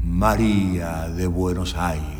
María de Buenos Aires.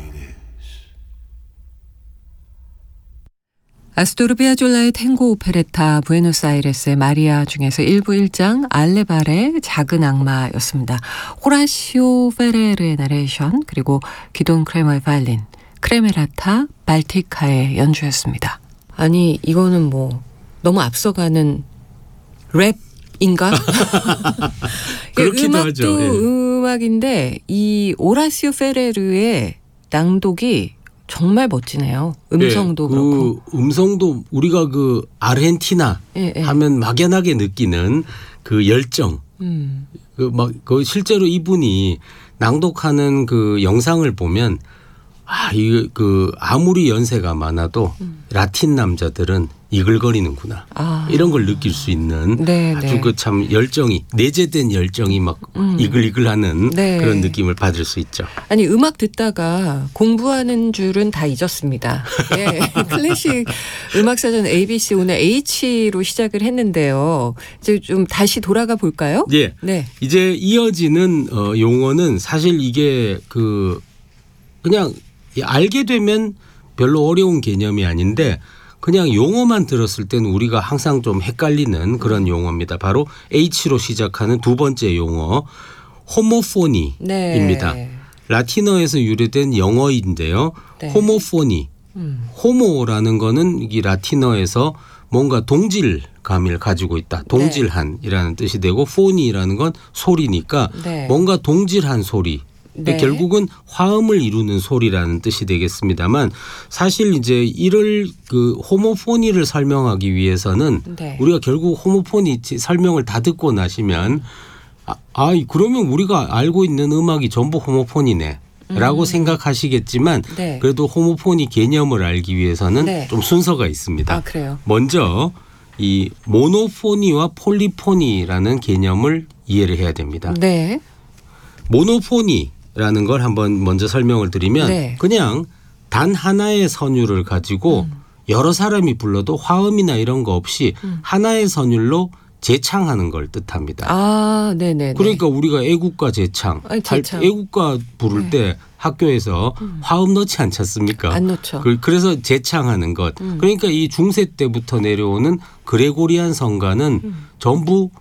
아스토르 피아졸라의 탱고 오페레타 부에노스아이레스의 마리아 중에서 일부 1장 알레발의 작은 악마였습니다. 호라시오 페레르의 나레이션 그리고 기돈 크레머의 바이올린, 크레메라타 발티카의 연주였습니다. 아니 이거는 뭐 너무 앞서가는 랩인가? 그렇기도 음악도 하죠. 예. 음악인데 이 오라시오 페레르의 낭독이 정말 멋지네요. 음성도 네, 그렇고. 음성도 우리가 그 아르헨티나 하면 막연하게 느끼는 그 열정. 그 실제로 이분이 낭독하는 그 영상을 보면 아무리 연세가 많아도 라틴 남자들은 이글거리는구나. 이런 걸 느낄 수 있는 아주 그 참 열정이 내재된 열정이 막 이글이글하는 그런 느낌을 받을 수 있죠. 아니 음악 듣다가 공부하는 줄은 다 잊었습니다. 예. 클래식 음악사전 ABC 오늘 H로 시작을 했는데요. 이제 좀 다시 돌아가 볼까요? 예. 네. 이제 이어지는 용어는 사실 이게 그냥 알게 되면 별로 어려운 개념이 아닌데 그냥 용어만 들었을 때는 우리가 항상 좀 헷갈리는 그런 용어입니다. 바로 H로 시작하는 두 번째 용어 호모포니입니다. 라틴어에서 유래된 영어인데요. 호모포니. 호모라는 거는 이 라틴어에서 뭔가 동질감을 가지고 있다. 동질한이라는 뜻이 되고 포니라는 건 소리니까 뭔가 동질한 소리. 결국은 화음을 이루는 소리라는 뜻이 되겠습니다만 사실 이제 이를 그 호모포니를 설명하기 위해서는 우리가 결국 호모포니 설명을 다 듣고 나시면 그러면 우리가 알고 있는 음악이 전부 호모포니네. 라고 생각하시겠지만 그래도 호모포니 개념을 알기 위해서는 좀 순서가 있습니다. 그래요? 먼저 이 모노포니와 폴리포니라는 개념을 이해를 해야 됩니다. 모노포니라는 걸 한번 먼저 설명을 드리면 그냥 단 하나의 선율을 가지고 여러 사람이 불러도 화음이나 이런 거 없이 하나의 선율로 재창하는 걸 뜻합니다. 그러니까 우리가 애국가 재창. 애국가 부를 때 학교에서 화음 넣지 않지 않습니까? 안 넣죠. 그래서 재창하는 것. 그러니까 이 중세 때부터 내려오는 그레고리안 성가는 전부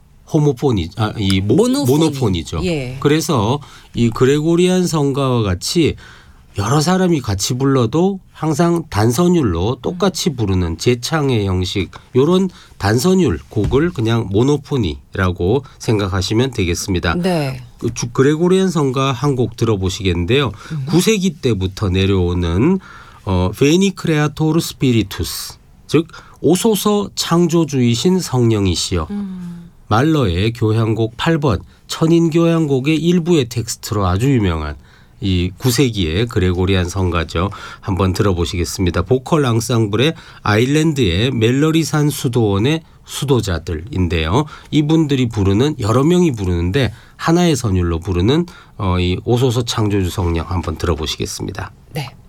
모노포니죠. 그래서 이 그레고리안 성가와 같이 여러 사람이 같이 불러도 항상 단선율로 똑같이 부르는 재창의 형식 이런 단선율 곡을 그냥 모노포니라고 생각하시면 되겠습니다. 그레고리안 성가 한 곡 들어보시겠는데요. 9세기 때부터 내려오는 베니 크레아토르 스피리투스 즉 오소서 창조주이신 성령이시여 말러의 교향곡 8번 천인교향곡의 일부의 텍스트로 아주 유명한 이 9세기의 그레고리안 성가죠. 한번 들어보시겠습니다. 보컬 앙상블의 아일랜드의 멜러리산 수도원의 수도자들인데요. 이분들이 부르는 여러 명이 부르는데 하나의 선율로 부르는 이 오소서 창조주 성령 한번 들어보시겠습니다. 네.